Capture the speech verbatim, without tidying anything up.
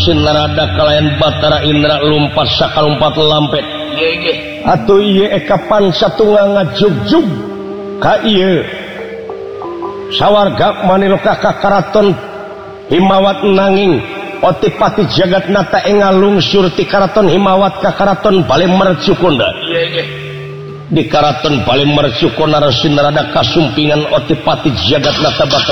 Narada kalayan Batara Indra lumpat sakalumpat lampet atuh ieu ekapan satunggal ngajugjug ka ieu sawarga maniloka ka karaton Himawat nanging Otipati Jagatnata engal lungsur ti karaton Himawat ka karaton Balemercukunda di karaton Balemercukunda Narada kasumpingan Otipati Jagatnata bakal